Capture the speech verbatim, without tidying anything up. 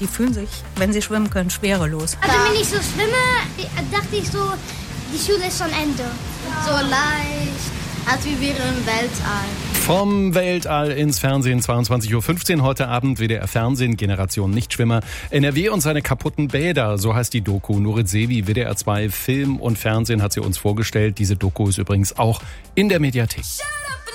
die fühlen sich, wenn sie schwimmen können, schwerelos. Also wenn ich so schwimme, dachte ich so, die Schule ist schon Ende. So leicht, als wir wären im Weltall. Vom Weltall ins Fernsehen, zweiundzwanzig Uhr fünfzehn heute Abend, W D R Fernsehen, Generation Nichtschwimmer. N R W und seine kaputten Bäder, so heißt die Doku. Nurit Sevi, W D R zwei Film und Fernsehen hat sie uns vorgestellt. Diese Doku ist übrigens auch in der Mediathek.